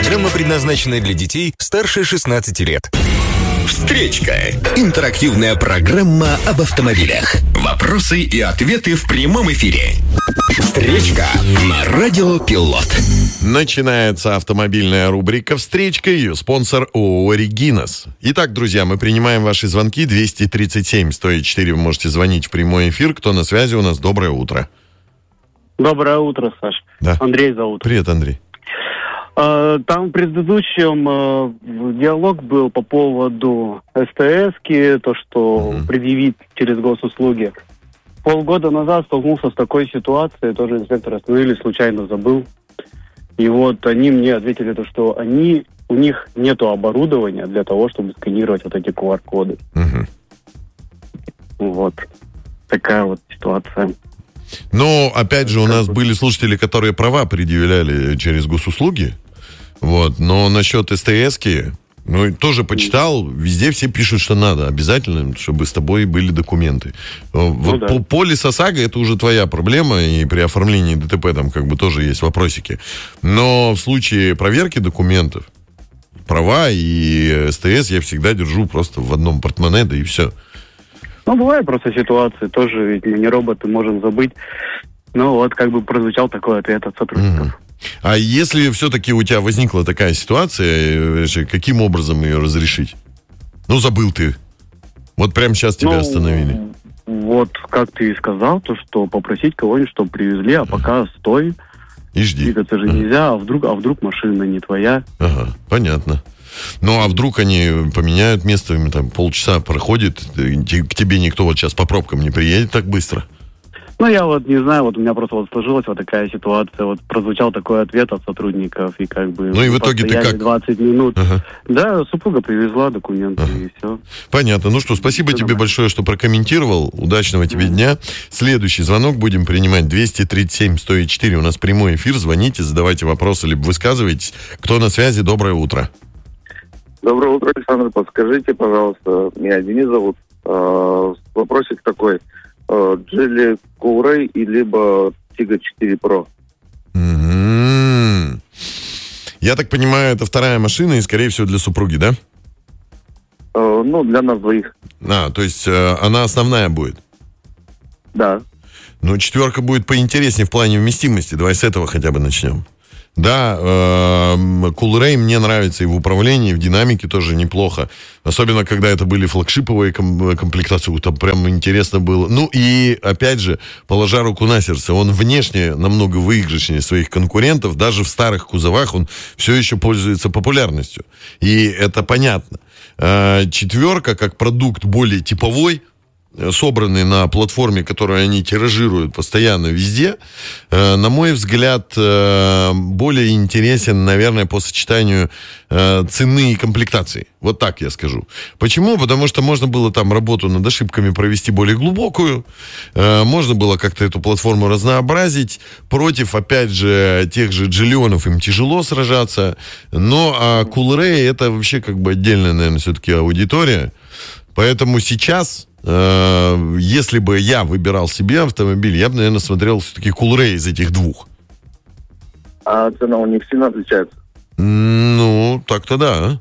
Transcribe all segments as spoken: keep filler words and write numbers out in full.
Программа предназначена для детей старше шестнадцати лет. Встречка. Интерактивная программа об автомобилях. Вопросы и ответы в прямом эфире. Встречка на Радио Пилот. Начинается автомобильная рубрика «Встречка». Ее спонсор ООО «Регинас». Итак, друзья, мы принимаем ваши звонки. двести тридцать семь сто четыре. Вы можете звонить в прямой эфир. Кто на связи у нас? Доброе утро. Доброе утро, Саш. Да. Андрей зовут. Привет, Андрей. Там в предыдущем э, диалог был по поводу СТС-ки, то, что угу. предъявить через госуслуги. Полгода назад столкнулся с такой ситуацией, тоже инспектор остановили, случайно забыл. И вот они мне ответили, то, что они, у них нету оборудования для того, чтобы сканировать вот эти ку ар-коды. Угу. Вот. Такая вот ситуация. Но, опять же, у нас были слушатели, которые права предъявляли через госуслуги. Вот. Но насчет СТС-ки, ну, тоже почитал, везде все пишут, что надо. Обязательно, чтобы с тобой были документы. Ну, вот да. по, полис ОСАГО это уже твоя проблема, и при оформлении ДТП там как бы тоже есть вопросики. Но в случае проверки документов, права и СТС я всегда держу просто в одном портмоне, да и все. Ну, бывают просто ситуации, тоже ведь мы не роботы, можем забыть. Ну, вот как бы прозвучал такой ответ от сотрудников. Mm-hmm. А если все-таки у тебя возникла такая ситуация, каким образом ее разрешить? Ну, забыл ты. Вот прямо сейчас тебя ну, остановили. Вот, как ты и сказал, то, что попросить кого-нибудь, чтобы привезли, а пока стой. И жди. Двигаться же ага. нельзя, а вдруг, а вдруг машина не твоя. Ага, понятно. Ну, а вдруг они поменяют место, там полчаса проходит, к тебе никто вот сейчас по пробкам не приедет так быстро? Ну, я вот не знаю, вот у меня просто вот сложилась вот такая ситуация, вот прозвучал такой ответ от сотрудников, и как бы... Ну, и в итоге ты как? двадцать минут. Ага. Да, супруга привезла документы, ага. и все. Понятно. Ну что, спасибо все тебе нормально. Большое, что прокомментировал. Удачного тебе mm-hmm. дня. Следующий звонок будем принимать двести тридцать семь сто четыре. У нас прямой эфир. Звоните, задавайте вопросы, либо высказывайтесь. Кто на связи? Доброе утро. Доброе утро, Александр. Подскажите, пожалуйста, меня Денис зовут. Э, вопросик такой. Джили Коурей и либо Тига четыре Про. Mm-hmm. Я так понимаю, это вторая машина и, скорее всего, для супруги, да? Э, ну, для нас двоих. А, то есть э, она основная будет? Да. Ну, четверка будет поинтереснее в плане вместимости. Давай с этого хотя бы начнем. Да, Coolray мне нравится и в управлении, и в динамике тоже неплохо. Особенно, когда это были флагшиповые комплектации, там прям интересно было. Ну и, опять же, положа руку на сердце, он внешне намного выигрышнее своих конкурентов. Даже в старых кузовах он все еще пользуется популярностью. И это понятно. Четверка, как продукт более типовой, собранный на платформе, которую они тиражируют постоянно везде, э, на мой взгляд, э, более интересен, наверное, по сочетанию э, цены и комплектации. Вот так я скажу. Почему? Потому что можно было там работу над ошибками провести более глубокую, э, можно было как-то эту платформу разнообразить. Против, опять же, тех же Джиллионов им тяжело сражаться. Но а Coolray это вообще как бы отдельная, наверное, все-таки аудитория. Поэтому сейчас... Если бы я выбирал себе автомобиль, я бы, наверное, смотрел все-таки Coolray из этих двух. А цена у них сильно отличается? Ну, так-то да.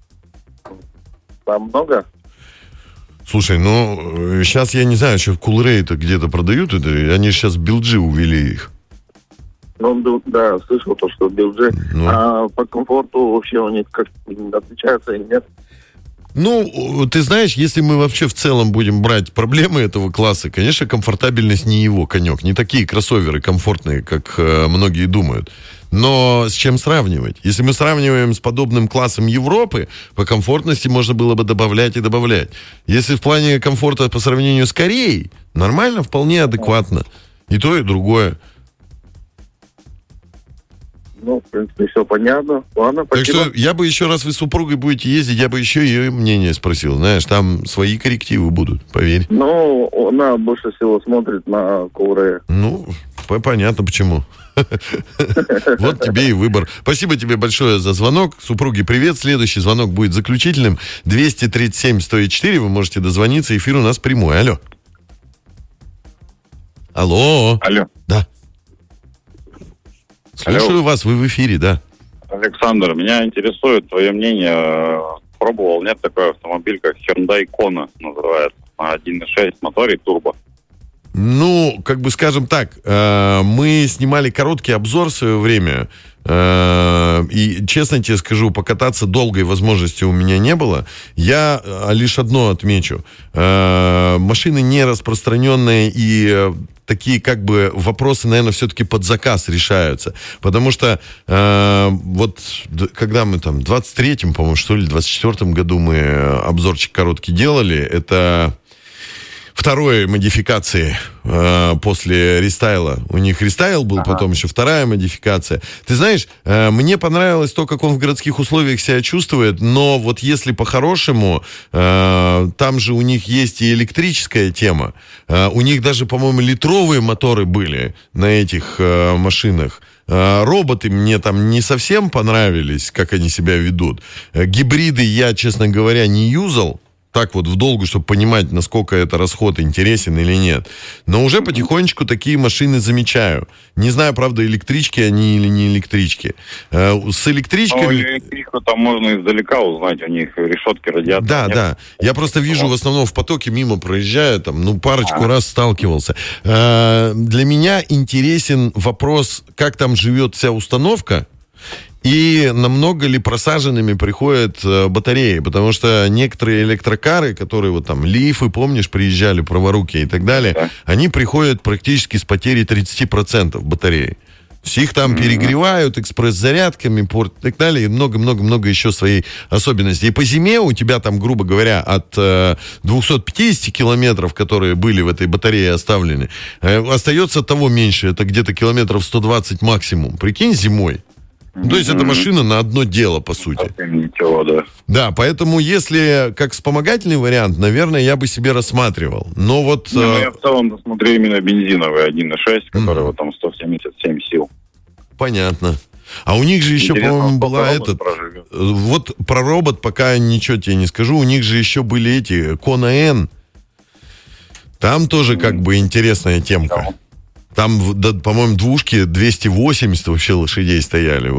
Там много? Слушай, ну, сейчас я не знаю, что Coolray-то где-то продают. Это, они сейчас Билджи увели их. Ну, да, слышал то, что Билджи. Ну. А по комфорту вообще у них как отличается или нет? Ну, ты знаешь, если мы вообще в целом будем брать проблемы этого класса, конечно, комфортабельность не его конек. Не такие кроссоверы комфортные, как э, многие думают. Но с чем сравнивать? Если мы сравниваем с подобным классом Европы, по комфортности можно было бы добавлять и добавлять. Если в плане комфорта по сравнению с Кореей, нормально, вполне адекватно. И то, и другое. Ну, в принципе, все понятно. Ладно, спасибо. Так что я бы еще раз, вы с супругой будете ездить, я бы еще ее мнение спросил. Знаешь, там свои коррективы будут, поверь. Ну, она больше всего смотрит на Coolray. Ну, понятно почему. Вот тебе и выбор. Спасибо тебе большое за звонок. Супруге привет. Следующий звонок будет заключительным. двести тридцать семь сто четыре. Вы можете дозвониться. Эфир у нас прямой. Алло. Алло. Алло. Да. Слушаю Алло. вас, вы в эфире, да. Александр, меня интересует твое мнение. Пробовал, нет, такой автомобиль, как Hyundai Kona называется, на один и шесть моторе турбо. Ну, как бы скажем так, э, мы снимали короткий обзор в свое время, э, и, честно тебе скажу, покататься долгой возможности у меня не было. Я э, лишь одно отмечу. Э, машины не распространенные и э, такие как бы вопросы, наверное, все-таки под заказ решаются. Потому что э, вот когда мы там в двадцать третьем, по-моему, что ли, в двадцать четвёртом году мы обзорчик короткий делали, это... Второй модификации э, после рестайла. У них рестайл был, ага. Потом еще вторая модификация. Ты знаешь, э, мне понравилось то, как он в городских условиях себя чувствует, но вот если по-хорошему, э, там же у них есть и электрическая тема. Э, у них даже, по-моему, литровые моторы были на этих э, машинах. Э, роботы мне там не совсем понравились, как они себя ведут. Э, гибриды я, честно говоря, не юзал. Так вот в долгу, чтобы понимать, насколько это расход интересен или нет. Но уже потихонечку такие машины замечаю. Не знаю, правда, электрички они или не электрички. С электричками... Ну, электричку там можно издалека узнать, у них решетки радиатора. Да, нет. да. Я просто вижу в основном в потоке мимо проезжаю, там, ну, парочку а. раз сталкивался. Для меня интересен вопрос, как там живет вся установка. И намного ли просаженными приходят э, батареи? Потому что некоторые электрокары, которые вот там лифы, помнишь, приезжали, праворуки и так далее, да. Они приходят практически с потерей тридцать процентов батареи. Их там mm-hmm. перегревают экспресс-зарядками, порт и так далее, и много-много-много еще своей особенностей. И по зиме у тебя там, грубо говоря, от э, двухсот пятидесяти километров, которые были в этой батарее оставлены, э, остается того меньше, это где-то километров сто двадцать максимум. Прикинь, зимой. То есть это машина на одно дело, по сути. Ничего, да. Да, поэтому если как вспомогательный вариант, наверное, я бы себе рассматривал. Но вот... Не, ну, я в целом смотрю именно бензиновый один и шесть, который вот там сто семьдесят семь сил. Понятно. А у них же еще, интересно, по-моему, была этот... Проживет. Вот про робот пока ничего тебе не скажу. У них же еще были эти Kona N. Там тоже mm-hmm. как бы интересная темка. Да. Там, да, по-моему, двушки двести восемьдесят вообще лошадей стояли.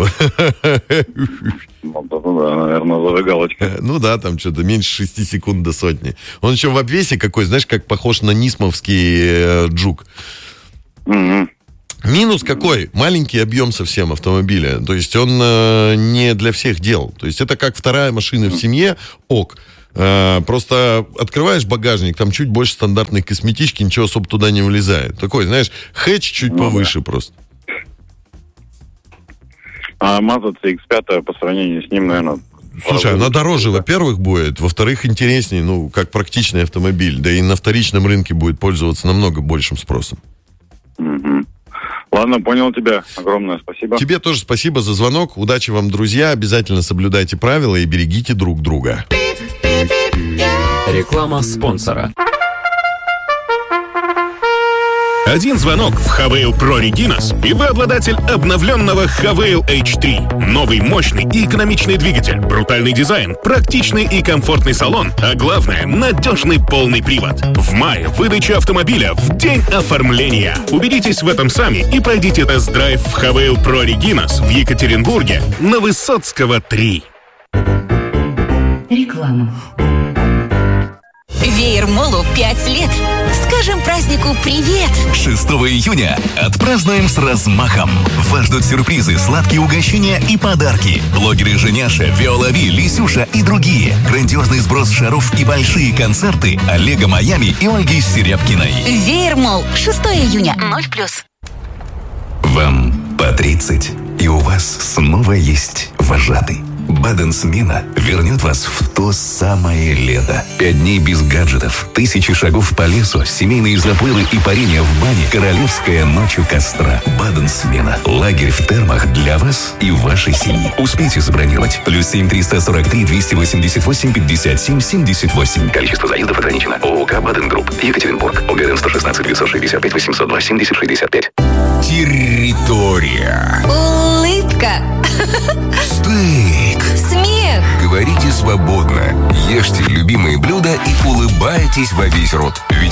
Ну, да, наверное, зажигалочка. Ну да, там что-то меньше шести секунд до сотни. Он еще в обвесе какой, знаешь, как похож на нисмовский э, джук. Mm-hmm. Минус какой? Маленький объем совсем автомобиля. То есть он э, не для всех дел. То есть это как вторая машина mm-hmm. в семье, ок. Uh, просто открываешь багажник, там чуть больше стандартной косметички, ничего особо туда не влезает. Такой, знаешь, хэтч чуть ну, повыше да. просто. А Mazda си икс пять по сравнению с ним, наверное... Слушай, она дороже, во-первых, будет, во-вторых, интереснее, ну, как практичный автомобиль, да и на вторичном рынке будет пользоваться намного большим спросом. Mm-hmm. Ладно, понял тебя. Огромное спасибо. Тебе тоже спасибо за звонок. Удачи вам, друзья. Обязательно соблюдайте правила и берегите друг друга. Реклама спонсора. Один звонок в Хавейл Pro Reginas, и вы обладатель обновленного Хавейл эйч три. Новый мощный и экономичный двигатель, брутальный дизайн, практичный и комфортный салон, а главное, надежный полный привод. В мае выдача автомобиля в день оформления. Убедитесь в этом сами и пройдите тест-драйв в Хавейл Pro Reginas в Екатеринбурге на Высоцкого три. Реклама. Веермолу пять лет. Скажем празднику привет. шестого июня отпразднуем с размахом. Вас ждут сюрпризы, сладкие угощения и подарки. Блогеры Женяша, Виолави, Лисюша и другие. Грандиозный сброс шаров и большие концерты Олега Майами и Ольги Серябкиной. Веермол. шестого июня. ноль плюс. Вам по тридцать, и у вас снова есть вожатый. Баден-смена вернет вас в то самое лето. Пять дней без гаджетов, тысячи шагов по лесу, семейные заплывы и парение в бане, королевская ночь у костра. Баден-смена. Лагерь в термах для вас и вашей семьи. Успейте забронировать. Плюс семь триста сорок три двести восемьдесят восемь пятьдесят семь семьдесят восемь. Количество заездов ограничено. ООК «Баден Групп». Екатеринбург. ОГРН сто шестнадцать девятьсот шестьдесят пять восемьсот два семьдесят шестьдесят пять. Территория. Улыбка. Стейк. Смех. Говорите свободно. Ешьте любимые блюда и улыбайтесь во весь рот. Ведь